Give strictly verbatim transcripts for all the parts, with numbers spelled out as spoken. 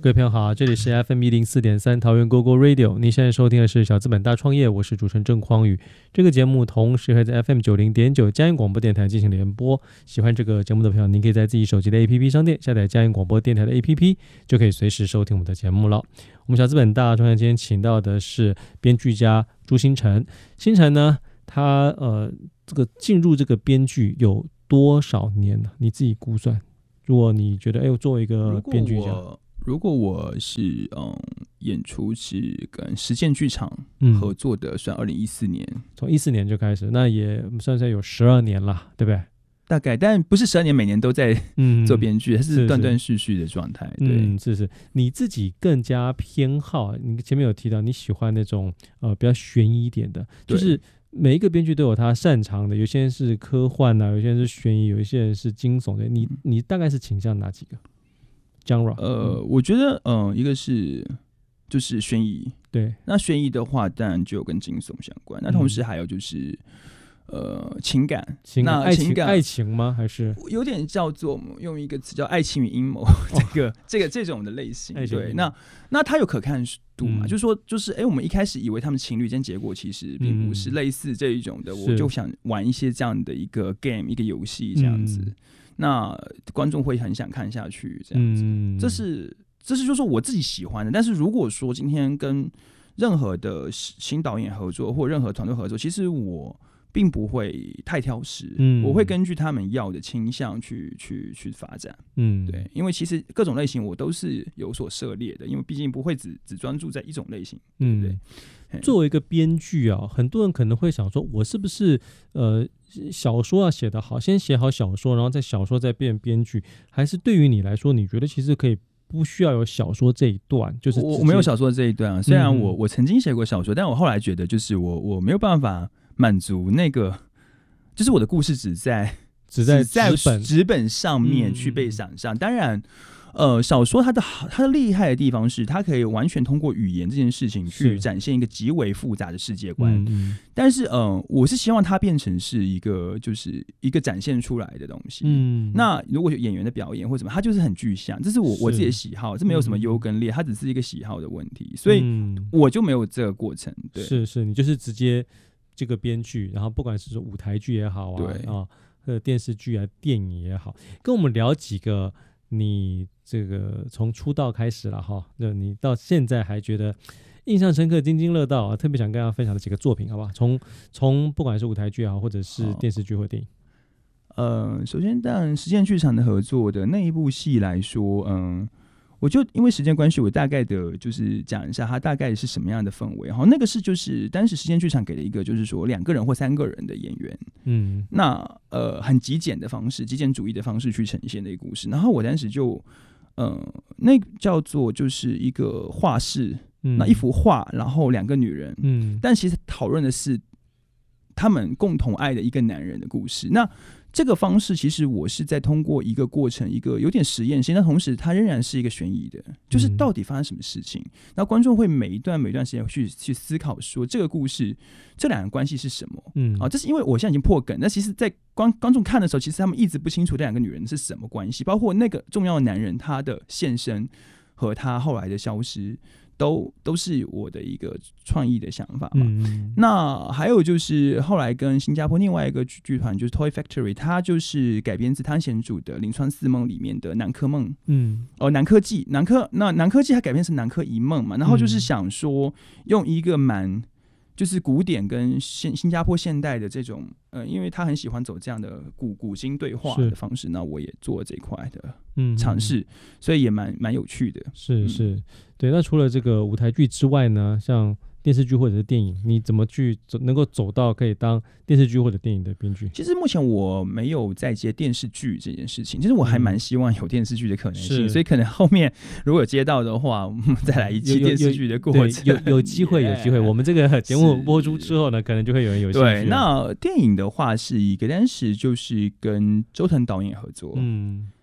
各位朋友好，这里是 F M 一零四点三桃园 Go Go Radio， 你现在收听的是小资本大创业，我是主持人郑匡宇。这个节目同时会在 F M 九零点九嘉义广播电台进行联播。喜欢这个节目的朋友，您可以在自己手机的 A P P 商店下载嘉义广播电台的 A P P， 就可以随时收听我们的节目了。我们小资本大创业今天请到的是编剧家朱新成。新成呢，他呃这个进入这个编剧有多少年呢？你自己估算。如果你觉得，哎，我作为一个编剧家。 如果我是嗯演出是跟实践剧场合作的，嗯、算二零一四年， 从一四年就开始，那也算是有十二年了，对不对？ 大概，但不是十二年每年都在做编剧，它、嗯、是断断续续的状态。对， 嗯，是是，你自己更加偏好，你前面有提到你喜欢那种呃比较悬疑一点的，就是每一个编剧都有他擅长的，有些人是科幻啊，有些人是悬疑，有一些人是惊悚的。你你大概是倾向哪几个genre？ 呃，我觉得，嗯、呃，一个是就是悬疑， 对， 那悬疑的话，当然就跟惊悚相关。那同时还有就是，嗯、呃，情感， 情那爱情感爱情吗？还是有点叫做用一个词叫爱情与阴谋，这个、哦、这个这种的类型。对，那那它有可看度嘛？嗯、就是说，就是哎、欸，我们一开始以为他们情侣，但结果其实并不是类似这一种的。嗯、我就想玩一些这样的一个 game， 一个游戏这样子。嗯，那观众会很想看下去，这样子，嗯、这是这是就是我自己喜欢的。但是如果说今天跟任何的新导演合作或任何团队合作，其实我并不会太挑食，嗯、我会根据他们要的倾向去去去发展。嗯，对，因为其实各种类型我都是有所涉猎的，因为毕竟不会只只专注在一种类型，对不对？ 嗯、作为一个编剧啊，很多人可能会想说，我是不是呃小说要写得好，先写好小说，然后再小说再变编剧？还是对于你来说，你觉得其实可以不需要有小说这一段？就是我我没有小说这一段、啊，虽然我、嗯、我曾经写过小说，但我后来觉得，就是我我没有办法满足那个，就是我的故事只在只在纸本纸本上面去被想象。嗯、当然。呃，小说它的它的厉害的地方是，它可以完全通过语言这件事情去展现一个极为复杂的世界观。嗯嗯但是，呃，我是希望它变成是一个就是一个展现出来的东西。嗯，那如果有演员的表演或什么，它就是很具象，这是我我自己的喜好，这没有什么优跟劣，它只是一个喜好的问题，所以我就没有这个过程。对， 是是，你就是直接这个编剧，然后不管是说舞台剧也好啊， 对啊，或者电视剧啊、电影也好，跟我们聊几个。你这个从出道开始了哈，那你到现在还觉得印象深刻、津津乐道啊，特别想跟大家分享的几个作品，好不好？从从不管是舞台剧啊，或者是电视剧或电影。 呃，首先，当然实践剧场的合作的那一部戏来说，嗯、呃，我就因为时间关系，我大概的就是讲一下它大概是什么样的氛围。然后那个是就是当时实践剧场给了一个就是说两个人或三个人的演员，嗯，那呃很极简的方式，极简主义的方式去呈现的一个故事。然后我当时就呃那叫做就是一个画室，嗯、那一幅画，然后两个女人，嗯，但其实讨论的是他们共同爱的一个男人的故事。那这个方式其实我是在通过一个过程，一个有点实验性，但同时它仍然是一个悬疑的，就是到底发生什么事情。那、嗯、观众会每一段每一段时间去去思考说这个故事这两个关系是什么。嗯，啊，这是因为我现在已经破梗，那其实在观观众看的时候，其实他们一直不清楚这两个女人是什么关系，包括那个重要的男人他的现身和他后来的消失。都都是我的一个创意的想法嘛。嗯、那还有就是后来跟新加坡另外一个剧团就是 Toy Factory， 它就是改编自汤显祖的《临川四梦》里面的南柯梦，嗯，哦，南柯记，南柯那南柯记它改编成南柯一梦嘛，然后就是想说用一个蛮就是古典跟新新加坡现代的这种，呃，因为他很喜欢走这样的古古今对话的方式，那我也做了这一块的尝试，嗯、所以也蛮蛮有趣的。 是是，嗯、对。那除了这个舞台剧之外呢，像电视剧或者是电影，你怎么去走能够走到可以当电视剧或者电影的编剧？ 其实目前我没有在接电视剧这件事情，其实我还蛮希望有电视剧的可能性，嗯、所以可能后面如果有接到的话，我们再来一期电视剧的过程。 有 有, 有, 有机会，有机会。我们这个节目播出之后呢，可能就会有人有兴趣。 对，那电影的话是一个，当时就是跟周腾导演合作，嗯。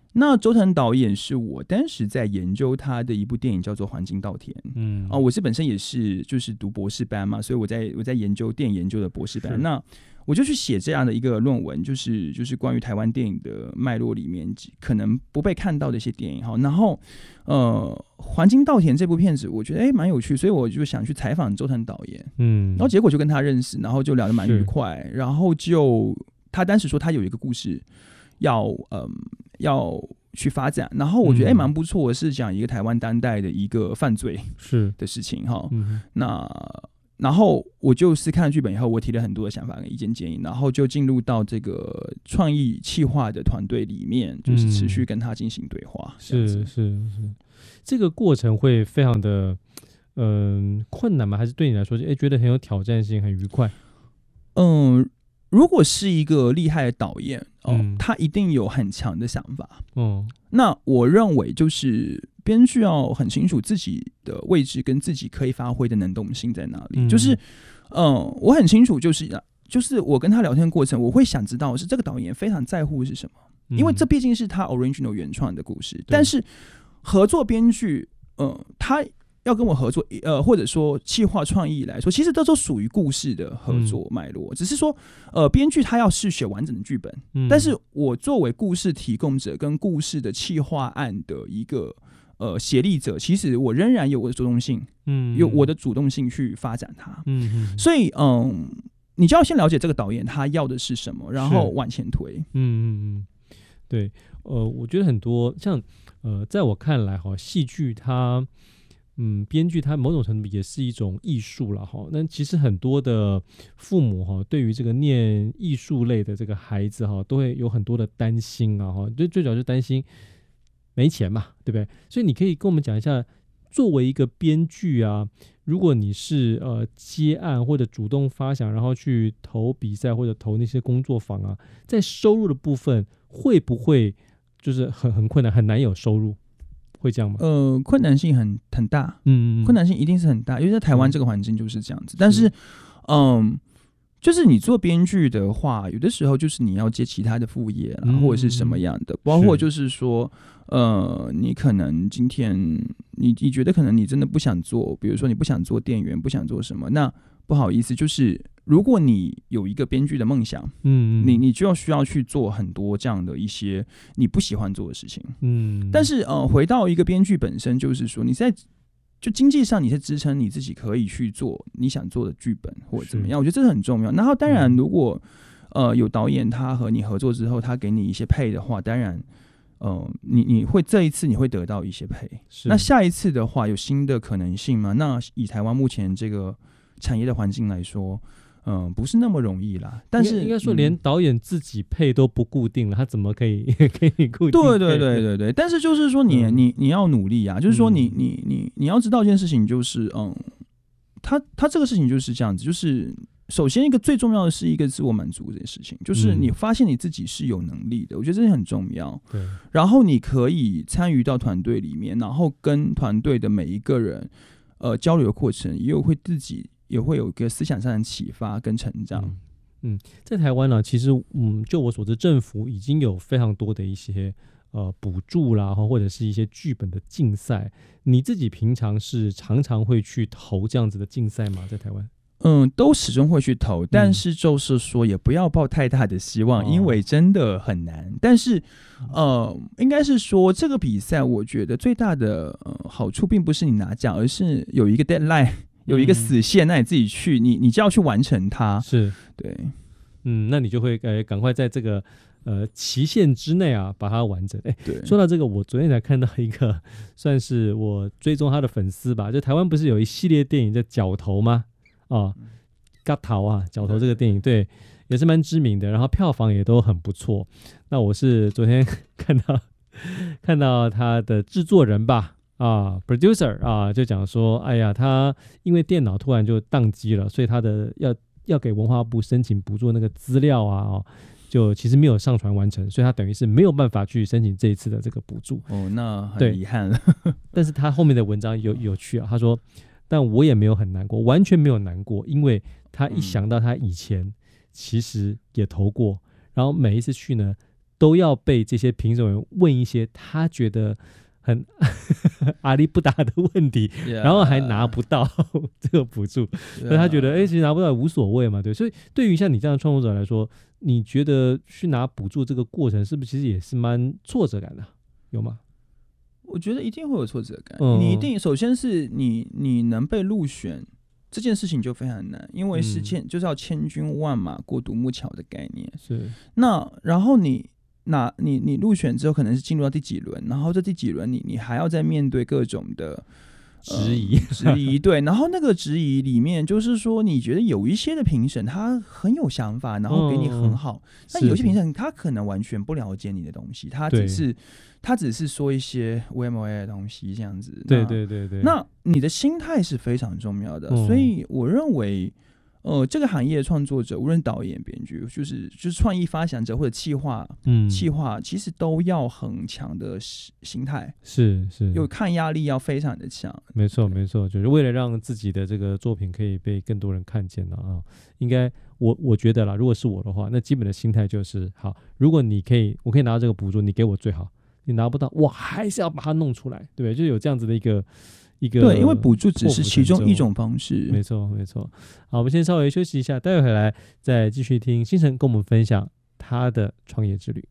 那周腾导演是我当时在研究他的一部电影叫做《黄金稻田》。嗯，啊，我是本身也是就是读博士班嘛，所以我在我在研究电影研究的博士班。那我就去写这样的一个论文，就是就是关于台湾电影的脉络里面可能不被看到的一些电影。好，然后呃，《黄金稻田》这部片子，我觉得哎蛮有趣，所以我就想去采访周腾导演。嗯，然后结果就跟他认识，然后就聊得蛮愉快，然后就他当时说他有一个故事要嗯。要去发展，然后我觉得哎蛮、嗯欸、不错的，是讲一个台湾当代的一个犯罪是的事情哈、嗯。那然后我就是看了剧本以后，我提了很多的想法跟意见建议，然后就进入到这个创意企划的团队里面，就是持续跟他进行对话。 嗯、是是是，这个过程会非常的嗯、呃、困难吗？还是对你来说，哎、欸、觉得很有挑战性，很愉快？ 嗯。如果是一个厉害的导演、哦嗯、他一定有很强的想法、嗯、那我认为就是编剧要很清楚自己的位置跟自己可以发挥的能动性在哪里、嗯、就是、呃、我很清楚就是就是我跟他聊天的过程，我会想知道是这个导演非常在乎是什么、嗯、因为这毕竟是他 original 原创的故事，但是合作编剧、呃、他要跟我合作，呃，或者说企划创意来说，其实这都属于故事的合作脉络、嗯。只是说，呃，编剧他要是写完整的剧本、嗯，但是我作为故事提供者跟故事的企划案的一个呃协力者，其实我仍然有我的主动性，嗯，有我的主动性去发展它。嗯，所以嗯，你就要先了解这个导演他要的是什么，然后往前推。嗯嗯嗯，对，呃，我觉得很多像呃，在我看来哈，戏剧它。嗯，编剧它某种程度也是一种艺术了哈。那其实很多的父母哈，对于这个念艺术类的这个孩子哈，都会有很多的担心啊哈。最最主要是担心没钱嘛，对不对？所以你可以跟我们讲一下，作为一个编剧啊，如果你是呃接案或者主动发想，然后去投比赛或者投那些工作坊啊，在收入的部分会不会就是很很困难，很难有收入？会这样吗？ 呃，困难性很很大，嗯，困难性一定是很大，因为在台湾这个环境就是这样子。嗯、但是，嗯，就是你做编剧的话，有的时候就是你要接其他的副业啦、嗯，或者是什么样的，包括就是说，呃，你可能今天你你觉得可能你真的不想做，比如说你不想做店员，不想做什么，那不好意思，就是如果你有一个编剧的梦想，嗯，你你就要需要去做很多这样的一些你不喜欢做的事情，嗯，但是呃，回到一个编剧本身，就是说你在就经济上你在支撑你自己可以去做你想做的剧本或者怎么样，我觉得这是很重要。然后当然，如果呃有导演他和你合作之后，他给你一些配的话，当然。呃，你你会这一次你会得到一些配，那下一次的话有新的可能性吗？那以台湾目前这个产业的环境来说，嗯、呃，不是那么容易啦。但是应该说，连导演自己配都不固定了，嗯、他怎么可以给你固定？ 对对对对对。但是就是说你，你、嗯、你你要努力啊，就是说你、嗯、你你你要知道一件事情，就是嗯，他他这个事情就是这样子，就是。首先，一个最重要的是一个自我满足这件事情，就是你发现你自己是有能力的，我觉得这很重要。对，然后你可以参与到团队里面，然后跟团队的每一个人，呃，交流的过程，也有会自己也会有一个思想上的启发跟成长。 嗯，嗯在台湾呢、啊，其实嗯，就我所知，政府已经有非常多的一些呃补助啦，或者是一些剧本的竞赛。你自己平常是常常会去投这样子的竞赛吗？在台湾？ 嗯，都始终会去投，但是就是说也不要抱太大的希望，嗯、因为真的很难。但是，呃，应该是说这个比赛，我觉得最大的、呃、好处并不是你拿奖，而是有一个 deadline， 有一个死线，嗯、那你自己去，你你就要去完成它。 是， 对， 嗯，那你就会呃赶快在这个呃期限之内啊把它完成。哎，对，说到这个，我昨天才看到一个，算是我追踪他的粉丝吧，就台湾不是有一系列电影叫《角头》吗？哦，角头啊，角头这个电影对也是蛮知名的，然后票房也都很不错。那我是昨天看到看到他的制作人吧，啊 ，producer 啊，就讲说，哎呀，他因为电脑突然就宕机了，所以他的要要给文化部申请补助那个资料啊，哦，就其实没有上传完成，所以他等于是没有办法去申请这一次的这个补助。 哦，那很遗憾了。 但是他后面的文章有有趣啊，他说。但我也没有很难过，完全没有难过，因为他一想到他以前其实也投过，然后每一次去呢， 都要被这些评审员问一些他觉得很阿里不达的问题， yeah. 然后还拿不到这个补助， yeah. 所以他觉得哎、欸，其实拿不到也无所谓嘛，对。所以对于像你这样的创作者来说，你觉得去拿补助这个过程是不是其实也是蛮挫折感的？有吗？ 我觉得一定会有挫折感，嗯、你一定首先是你你能被入选这件事情就非常难，因为是千、嗯、就是要千军万马过独木桥的概念。 是， 那然后你那你你入选之后，可能是进入到第几轮，然后这第几轮你你还要再面对各种的质疑、呃、 质疑，对，然后那个质疑里面就是说，你觉得有一些的评审他很有想法，然后给你很好，那、嗯、有些评审他可能完全不了解你的东西，他只是他只是说一些 W M A 的东西这样子。 对对对对， 那你的心态是非常重要的，嗯、所以我认为。呃，这个行业的创作者，无论导演、编剧，就是就是创意发想者或者企划，嗯，企划其实都要很强的心态， 是是， 有抗压力要非常的强。 没错没错，就是为了让自己的这个作品可以被更多人看见了啊。应该我我觉得啦，如果是我的话，那基本的心态就是好，如果你可以，我可以拿到这个补助，你给我最好；你拿不到，我还是要把它弄出来，对不对？就有这样子的一个。一个对，因为补助只是其中一种方式。 没错，没错。好，我们先稍微休息一下，待会回来再继续听星辰跟我们分享他的创业之旅。